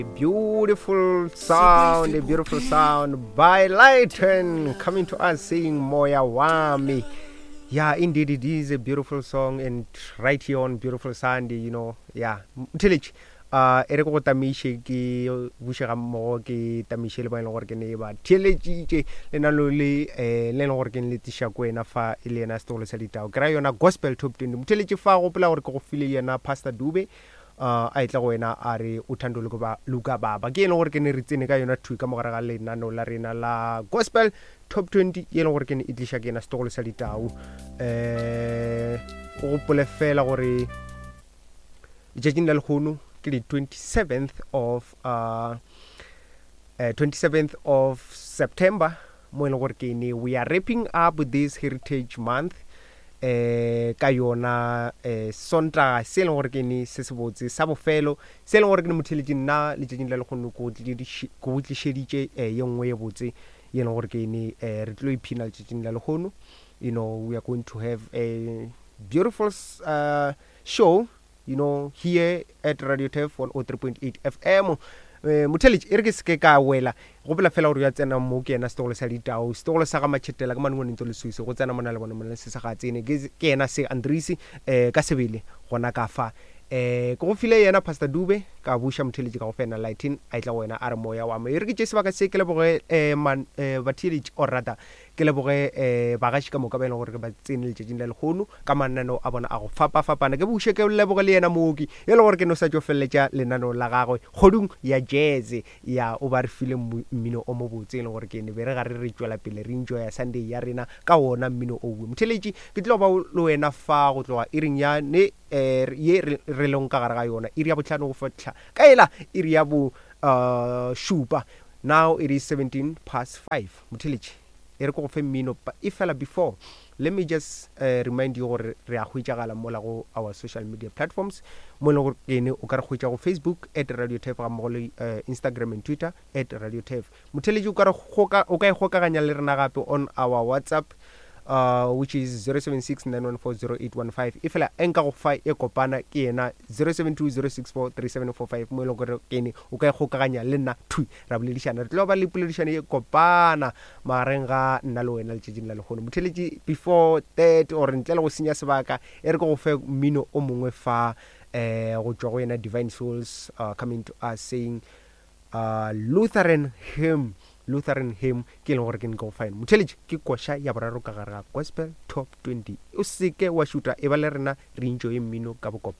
A beautiful sound by Lighten coming to us saying Moya Wami. Yeah, indeed, it is a beautiful song, and right here on Beautiful Sunday, yeah. Mtilich, ere go tamishe ke bushe ga mo ke tamishe le ba ile gore ke ne ba theletše le na lo le le gore ke le tisha kwena fa ile na stolo sa ditao kra yona gospel top 20 mtheletše fa go pela gore ke go file yena Pastor Dube a itla go wena a re o thando luka baba ke ene gore ke ne re tsene ka yona thui ka mogare ga lenano la rena la gospel top 20 ye ene gore ke ne e tlisha ke na stolo sa ditao go gopole fela gore letšatšing la lekgono ke the 27th of September mo ene gore ke ne we are wrapping up this heritage month ka yona sontaga se leng gore ke ne se se botse sa bofelo se leng gore ke ne motheletše nna letšatšing la lekgono go tlišeditše ye nngwe ye botse ye leng gore ke ne re tlo iphina letšatšing la lekgono. We are going to have a beautiful show here at Radio TEF on 03.8 FM. Motheletše e re ke seke ka wela go bela fela gore ya tsena mo ke ena setogolo sa ditao setogolo sa ga matšhetela ka manengwane ntse le suise go tsena mona le bona mona se sa ga tsene ke ena se Andrisi ka sebele gona ka fa ke go file yena Pastor Dube ka busha motheletše ka go fena Lighten a itla wena a re moya wa me e re ke tše sebaka se ke leboge batheletše or rata ke leboge bagaši ka moka ba e leng gore ke ba tsene letšatšing la lekgono ka mananeo a bona a go fapafapana ke buše ke leboge le yena mooki e le gore ke no sa tšo feleletša lenaneo la gagwe kgodung ya jazz ya o ba re file mmino o mo botse e leng gore ke ne be re ga re tšwela pele re enjoya Sunday ya rena ka wona mmino o motheletše ke tlo ba le wena fa go tloga iring ya ne ye re leng ka gare ga yona iri ya botlhano go fotla ka ela iri ya bo šupa. Now it is 5:17 motheletše e re ko go fe mmino e fela before let me just remind you gore re a hwetšagala mola go our social media platforms mo le gore ene o ka re hwetša go Facebook at Radio TEF ga mmogo le Instagram and Twitter at Radio TEF. Motheletše o ka e gokaganya le rena gape on our WhatsApp which is 0769140815 e fela enka go fa e kopana ke ena 0720643745 mo le gore kene o ka e gokaganya le nna thui ra boledišana re tlo ba le poledišana e kopana magareng ga nna le wena letšatšing la lekgono motheletše before that or ntle le go senya sebaka e re ke go fe mmino o mongwe fa go tšwa go yena Divine Souls coming to us saying Lutheran hymn ke leng gore ke nka go fine motheletše ke koša ya boraro ka gare ga gospel top 20 o seke wa šuta e ba le rena re enjoye mmino ka bokopana.